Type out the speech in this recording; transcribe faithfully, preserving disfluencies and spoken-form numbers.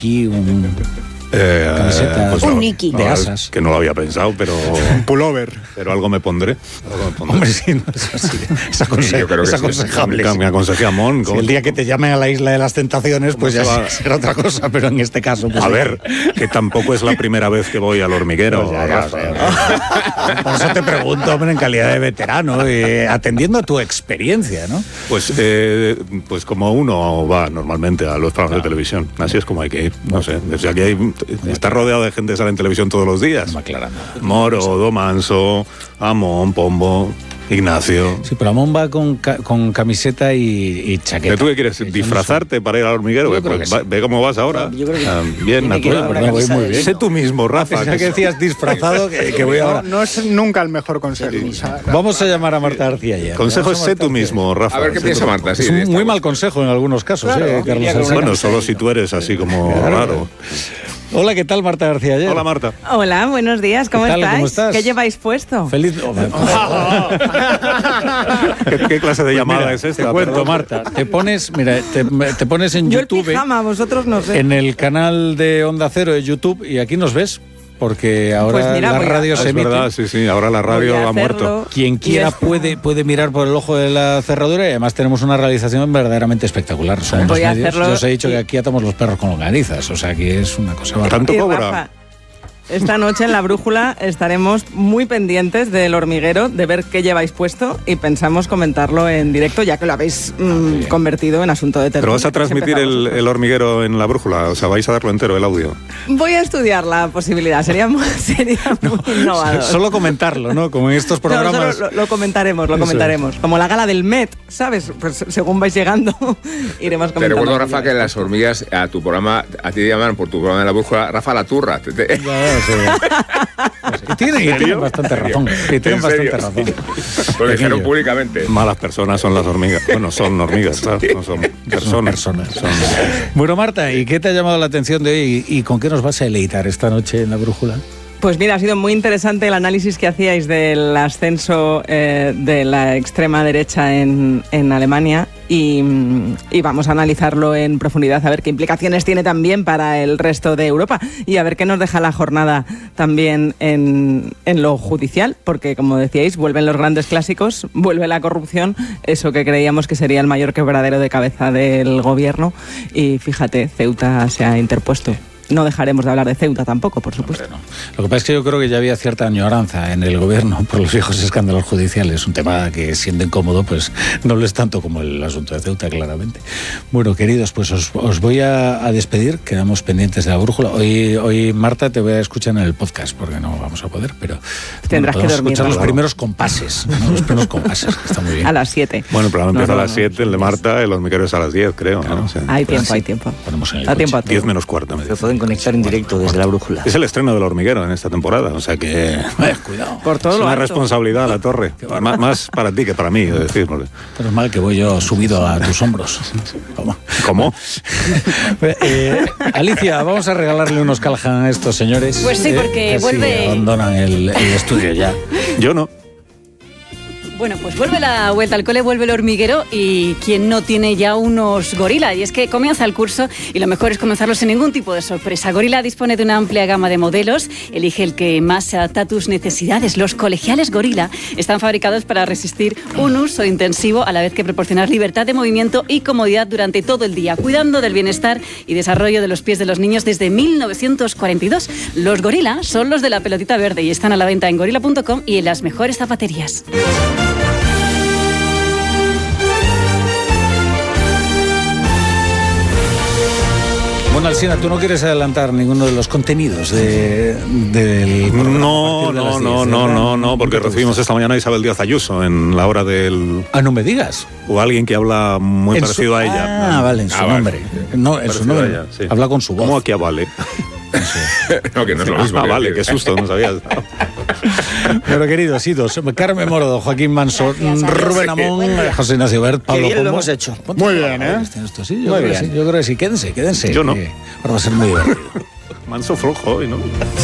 aquí un... Eh, camiseta pues un no, Nicky. no, de es asas. que no lo había pensado, pero Un pullover. pero algo me pondré. Algo me pondré. Hombre, sí, no es así. Es, aconse- Sí, yo creo que es sí. aconsejable. Me, me aconsejé a Mon. Si el día que te llamen a la isla de las tentaciones, pues ya se va? será otra cosa, pero en este caso... Pues A sí. ver, que tampoco es la primera vez que voy al hormiguero. Pues ya, ya, Rafa. ya. Por eso te pregunto, hombre, en calidad de veterano, eh, atendiendo a tu experiencia, ¿no? Pues, eh, pues como uno va normalmente a los programas de televisión, así es como hay que ir. No sé, desde aquí hay, está rodeado de gente que sale en televisión todos los días. No aclarando. Moro, Domanso, Amón, Pombo, Ignacio. Sí, pero Amón va con, ca- con camiseta y, y chaqueta. ¿Que tú qué quieres? Eso no ¿Disfrazarte para ir al hormiguero? Yo creo Pues que va- sí. ve cómo vas ahora. Yo creo que Ah, bien, tiene que ir natural. con una Voy camisa muy de- bien. Sé tú mismo, Rafa. Pensaba que decías disfrazado, que, que voy No, ahora... no es nunca el mejor consejo. O sea, Vamos a llamar a Marta García ya. Consejo es Vamos a sé Marta tú García. mismo, Rafa. A ver qué sé piensa tú Marta. mismo. Sí, Es un muy está- mal consejo en algunos casos, Claro, ¿eh, Carlos diría que Alsina? Bueno, solo si tú eres así como Claro. raro. Hola, ¿qué tal, Marta García ayer? Hola, Marta. Hola, buenos días, ¿cómo ¿Qué tal? estáis? ¿Cómo estás? ¿Qué lleváis puesto? Feliz... oh, ¿Qué, qué clase de Pues llamada mira, es esta? Te cuento, Perdón. Marta. Te pones, mira, te, te pones en Yo el YouTube, pijama, vosotros no sé. en el canal de Onda Cero de YouTube, y aquí nos ves, porque ahora Pues mira, la voy a- radio Ah, se es emite. verdad, sí, sí. Ahora la radio Voy a ha muerto. hacerlo. Quien Y quiera esto- puede, puede mirar por el ojo de la cerradura, y además tenemos una realización verdaderamente espectacular. Somos Voy los a medios. hacerlo Yo os he dicho y- que aquí atamos los perros con longanizas, o sea que es una cosa bárbara. Tanto Y cobra. Rafa, esta noche en La Brújula estaremos muy pendientes del hormiguero, de ver qué lleváis puesto y pensamos comentarlo en directo, ya que lo habéis mm, convertido en asunto de tertulia. Pero vas a transmitir el, Empezamos. el hormiguero en la brújula, o sea, vais a darlo entero, el audio. Voy a estudiar la posibilidad, sería muy, sería muy innovador. Solo comentarlo, ¿no? Como en estos No, programas. solo lo, lo comentaremos, lo Eso comentaremos. Como la gala del Met, ¿sabes? Pues según vais llegando, iremos Te comentando. recuerdo, Rafa, que las hormigas a tu programa, a ti te llaman por tu programa de la brújula, Rafa la turra. Te- te- Ya, ya, sí. Y tienen, y tienen bastante razón. Y tienen ¿En serio? bastante razón. Lo dijeron Pequeño. públicamente. Malas personas son las hormigas. Bueno, son hormigas, claro, no son personas. personas. Son- Bueno, Marta, ¿y qué te ha llamado la atención de hoy? ¿Y con qué nos vas a deleitar esta noche en la brújula? Pues mira, ha sido muy interesante el análisis que hacíais del ascenso eh, de la extrema derecha en, en Alemania y, y vamos a analizarlo en profundidad, a ver qué implicaciones tiene también para el resto de Europa y a ver qué nos deja la jornada también en, en lo judicial, porque como decíais, vuelven los grandes clásicos, vuelve la corrupción, eso que creíamos que sería el mayor quebradero de cabeza del gobierno y fíjate, Ceuta se ha interpuesto. No dejaremos de hablar de Ceuta tampoco, por supuesto. Hombre, no. Lo que pasa es que yo creo que ya había cierta añoranza en el gobierno por los viejos escándalos judiciales. Un tema que, siendo incómodo, pues no lo es tanto como el asunto de Ceuta, claramente. Bueno, queridos, pues os, os voy a, a despedir. Quedamos pendientes de la brújula. Hoy, hoy, Marta, te voy a escuchar en el podcast porque no vamos a poder, pero Tendrás bueno, que podemos dormir, escuchar los ¿no? primeros compases. ¿no? Los primeros compases, que está muy bien. A las siete. Bueno, el programa No, empieza no, a las no, siete, el de Marta, el hormiguero es a las diez, creo. ¿no? O sea, Hay Pues tiempo, sí. hay tiempo. Ponemos en el Da tiempo a coche. todo. diez menos cuarto, me Se dice. pueden conectar en directo desde la brújula. Es el estreno del hormiguero en esta temporada, o sea que Eh, cuidado. Por todo es lo una alto. responsabilidad a la torre. Más, más para ti que para mí, es decir. porque- Pero es mal que voy yo subido a tus hombros. ¿Cómo? ¿Cómo? Eh, Alicia, vamos a regalarle unos Callahan a estos señores. Pues sí, porque casi vuelve- abandonan el, el estudio ya. Yo no. Bueno, pues vuelve la vuelta al cole, vuelve el hormiguero y quien no tiene ya unos Gorila. Y es que comienza el curso y lo mejor es comenzarlo sin ningún tipo de sorpresa. Gorila dispone de una amplia gama de modelos. Elige el que más se adapta a tus necesidades. Los colegiales Gorila están fabricados para resistir un uso intensivo a la vez que proporcionar libertad de movimiento y comodidad durante todo el día, cuidando del bienestar y desarrollo de los pies de los niños desde mil novecientos cuarenta y dos. Los Gorila son los de la pelotita verde y están a la venta en gorila punto com y en las mejores zapaterías. Bueno, Alsina, ¿tú no quieres adelantar ninguno de los contenidos de, del programa? No, a partir de las no, diez, no, no, ¿verdad? no, no, porque ¿Qué te recibimos gusta? esta mañana a Isabel Díaz Ayuso en la hora del... Ah, no me digas. O alguien que habla muy En parecido su- a ella. Ah, vale, en su Ah, vale. nombre. No, en su Parecido a nombre. ella, sí. Habla con su voz. ¿Cómo aquí vale? No, que no es lo mismo. Ah, quiero vale, decir. qué susto, no sabías. Pero queridos, idos, Carmen Morodo, Joaquín Manso, Gracias, adiós. Rubén Amón, José Ignacio Bert, Pablo bien lo Pombo. hemos hecho. Ponte Muy la bien, gorra, ¿eh? este, esto sí, yo Muy creo que bien. sí, yo creo que sí. Quédense, quédense. Yo no. que Ahora va a ser muy divertido. Manso flojo hoy, ¿no?